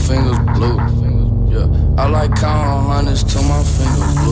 fingers blue. Yeah, I like counting hundreds till my fingers blue.